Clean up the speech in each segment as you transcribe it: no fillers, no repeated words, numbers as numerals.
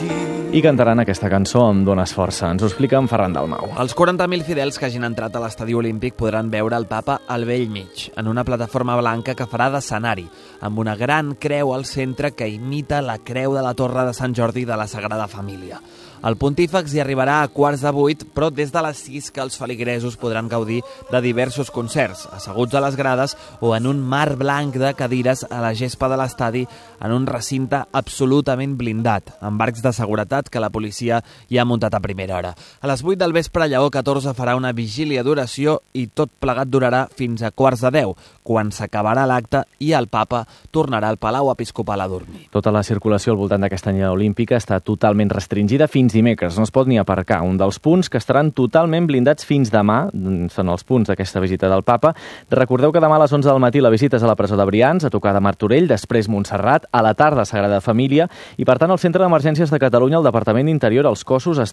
I cantaran aquesta cançó Em dones força. Ens ho explica en Ferran Dalmau. Els 40.000 fidels que hagin entrat a l'estadi olímpic podran veure el papa al bell mig, en una plataforma blanca que farà d'escenari, amb una gran creu al centre que imita la creu de la Torre de Sant Jordi de la Sagrada Família. El pontífex hi arribarà a 7:15, però des de les 6 que els feligresos podran gaudir de diversos concerts, asseguts a les grades o en un mar blanc de cadires a la gespa de l'estadi, en un recinte absolutament blindat, amb arcs de seguretat que la policia hi ha muntat a primera hora. A les 8 del vespre, Lleó XIV farà una vigília d'oració i tot plegat durarà fins a 9:15, quan s'acabarà l'acte i el papa tornarà al Palau Episcopal a dormir. Tota la circulació al voltant d'aquesta anyada olímpica està totalment restringida fins dimecres. No es pot ni aparcar. Un dels punts que estaran totalment blindats fins demà són els punts d'aquesta visita del papa. Recordeu que demà a les 11 del matí la visita és a la presó de Brians, a tocar de Martorell, després Montserrat, a la tarda Sagrada Família, i per tant al Centre d'Emergències de Catalunya, el Departament d'Interior, tots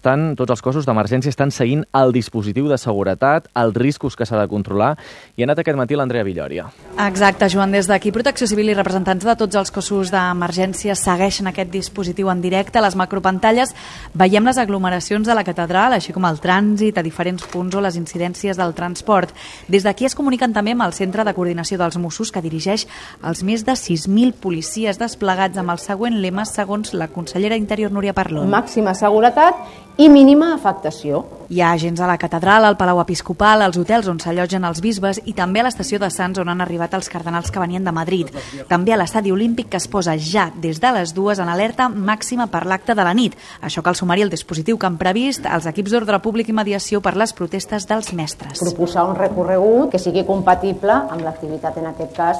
els cossos d'emergència estan seguint el dispositiu de seguretat, els riscos que s'ha de controlar, i ha anat aquest matí l'Andrea Villoria. Exacte, Joan, des d'aquí Protecció Civil i representants de tots els cossos d'emergència segueixen aquest dispositiu en directe. A les macropantalles veiem les aglomeracions de la catedral, així com el trànsit a diferents punts o les incidències del transport. Des d'aquí es comuniquen també amb el Centre de Coordinació dels Mossos, que dirigeix els més de 6.000 policies desplegats amb el següent lema, segons la consellera d'Interior, Núria Parlon. Màxima seguretat i mínima afectació. Hi ha agents a la catedral, al Palau Episcopal, als hotels on s'allotgen els bisbes i també a l'estació de Sants, on han arribat els cardenals que venien de Madrid. També a l'estadi olímpic, que es posa ja des de les 2 en alerta màxima per l'acte de la nit. Això cal sumar-hi el dispositiu que han previst els equips d'ordre públic i mediació per les protestes dels mestres. Proposar un recorregut que sigui compatible amb l'activitat, en aquest cas,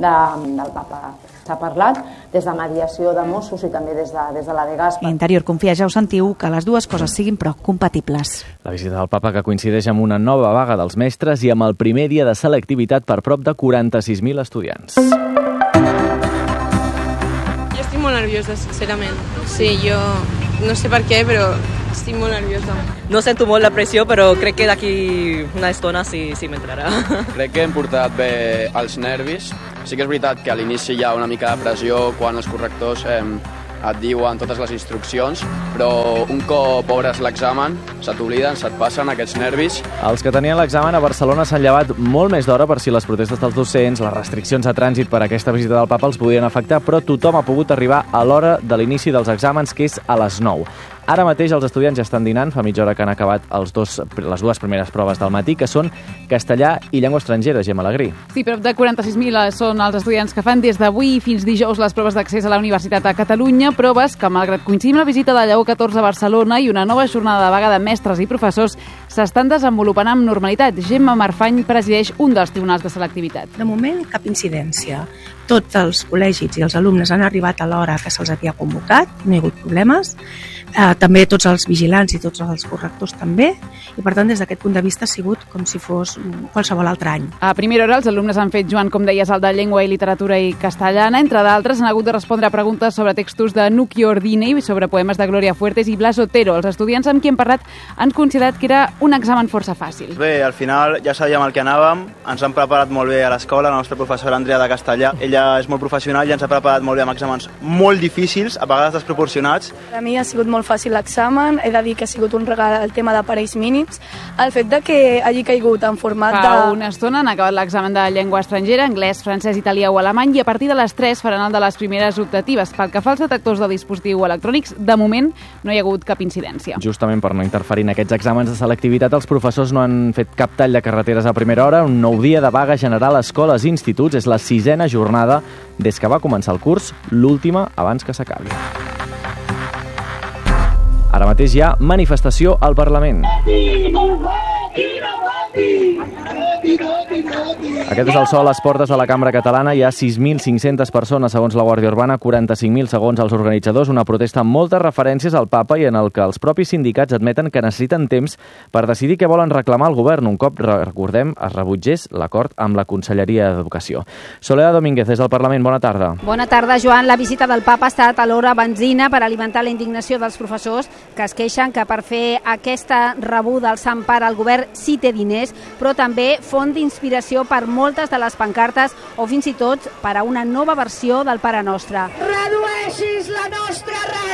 del papa. S'ha parlat des de mediació de Mossos i també des de la de Gaspar. Interior confia, ja ho sentiu, que les dues coses siguin però compatibles. La visita del papa, que coincideix amb una nova vaga dels mestres i amb el primer dia de selectivitat per prop de 46.000 estudiants. Jo estic molt nerviosa, sincerament. Sí, jo no sé per què, però estic molt nerviosa. No sento molt la pressió, però crec que d'aquí una estona sí m'entrarà. Crec que hem portat bé els nervis. Sí que és veritat que a l'inici hi ha una mica de pressió quan els correctors et diuen totes les instruccions, però un cop obres l'examen, se t'obliden, se't passen aquests nervis. Els que tenien l'examen a Barcelona s'han llevat molt més d'hora per si les protestes dels docents, les restriccions de trànsit per a aquesta visita del papa els podien afectar, però tothom ha pogut arribar a l'hora de l'inici dels exàmens, que és a les 9. Ara mateix els estudiants ja estan dinant, fa mitja hora que han acabat les dues primeres proves del matí, que són castellà i llengua estrangera, Gemma Alegrí. Sí, prop de 46.000 són els estudiants que fan des d'avui fins dijous les proves d'accés a la Universitat de Catalunya, proves que, malgrat coincidir amb la visita de Lleó XIV a Barcelona i una nova jornada de vaga de mestres i professors, s'estan desenvolupant amb normalitat. Gemma Marfany presideix un dels tribunals de selectivitat. De moment, cap incidència. Tots els col·legis i els alumnes han arribat a l'hora que se'ls havia convocat, no hi ha hagut problemes. També tots els vigilants i tots els correctors també, i per tant des d'aquest punt de vista ha sigut com si fos qualsevol altre any. A primera hora els alumnes han fet, Joan, com deies, el de llengua i literatura i castellana. Entre d'altres han hagut de respondre a preguntes sobre textos de Nuki Ordine i sobre poemes de Gloria Fuertes i Blas Otero. Els estudiants amb qui hem parlat han considerat que era un examen força fàcil. Bé, al final ja sabíem el que anàvem, ens han preparat molt bé a l'escola, la nostra professora Andrea de castellà. Ella és molt professional i ens ha preparat molt bé amb exàmens molt difícils, a vegades desproporcionats. Per a mi ha sigut molt fàcil l'examen, he de dir que ha sigut un regal el tema de parells mínims. El fet de que hagi caigut en format Fa una estona han acabat l'examen de llengua estrangera, anglès, francès, italià o alemany, i a partir de les 3 faran el de les primeres optatives. Pel que fa als detectors de dispositiu electrònics, de moment no hi ha hagut cap incidència. Justament per no interferir en aquests exàmens de selectivitat, els professors no han fet cap tall de carreteres a primera hora. Un nou dia de vaga general a escoles i instituts. És la 6ª jornada des que va començar el curs, l'última abans que s'acabi. Ara mateix hi ha manifestació al Parlament. Aquest és el so a les portes de la Cambra Catalana. Hi ha 6.500 persones, segons la Guàrdia Urbana, 45.000 segons els organitzadors. Una protesta amb moltes referències al papa i en el que els propis sindicats admeten que necessiten temps per decidir què volen reclamar al govern un cop, recordem, es rebutgés l'acord amb la Conselleria d'Educació. Soledad Domínguez, des del Parlament, bona tarda. Bona tarda, Joan. La visita del papa ha estat alhora benzina per alimentar la indignació dels professors que es queixen que per fer aquesta rebuda al Sant Pare el govern sí té diners, però també font d'inspiració per moltes de les pancartes o fins i tot per a una nova versió del Pare Nostre. Redueixis la nostra ràdio!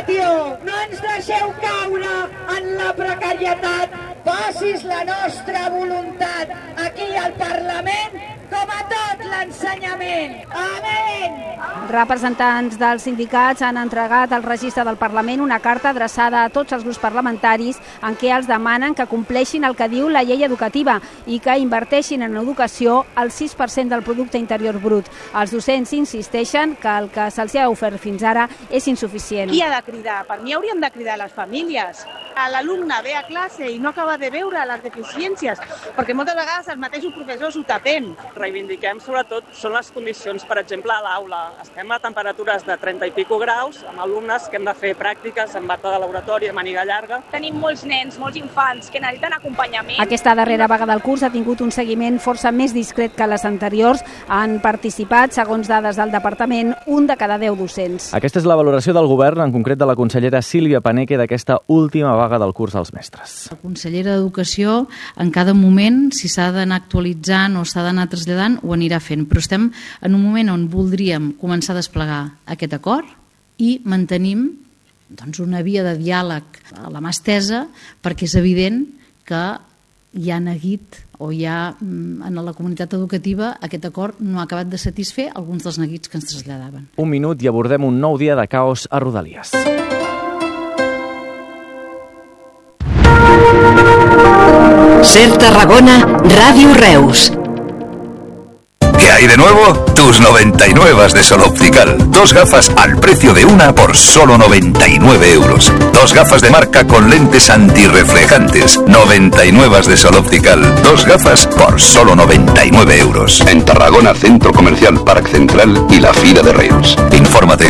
educatiu, no ens deixeu caure en la precarietat, facis la nostra voluntat aquí al Parlament com a tot l'ensenyament. Amén! Representants dels sindicats han entregat al registre del Parlament una carta adreçada a tots els grups parlamentaris en què els demanen que compleixin el que diu la llei educativa i que inverteixin en educació el 6% del producte interior brut. Els docents insisteixen que el que se'ls ha ofert fins ara és insuficient. Qui ha de cridar? Per mi hauríem de cridar les famílies. L'alumne ve a classe i no acaba de veure les deficiències, perquè moltes vegades els mateixos professors ho tapem. Reivindiquem sobretot són les condicions, per exemple, a l'aula. Estem a temperatures de 30 i pico graus, amb alumnes que hem de fer pràctiques amb bata de laboratori, amb màniga llarga. Tenim molts nens, molts infants que necessiten acompanyament. Aquesta darrera vaga del curs ha tingut un seguiment força més discret que les anteriors. Han participat, segons dades del departament, 1 de cada 10 docents. Aquesta és la valoració del govern, en concret de la consellera Sílvia Paneque, d'aquesta última vaga del curs dels mestres. La consellera d'Educació, en cada moment, si s'ha d'anar actualitzant o s'ha d'anar traslladant, ho anirà fent. Però estem en un moment on voldríem començar a desplegar aquest acord i mantenim una via de diàleg a la mà estesa, perquè és evident que hi ha neguit o hi ha en la comunitat educativa aquest acord no ha acabat de satisfer alguns dels neguits que ens traslladaven. Un minut i abordem un nou dia de caos a Rodalies. Ser Tarragona, Radio Reus. ¿Qué hay de nuevo? Tus 99 de Sol Optical. 2 gafas al precio de una por solo 99 euros. 2 gafas de marca con lentes antirreflejantes. 99 de Sol Optical. 2 gafas por solo 99 euros. En Tarragona, Centro Comercial Parc Central y la Fira de Reus. Infórmate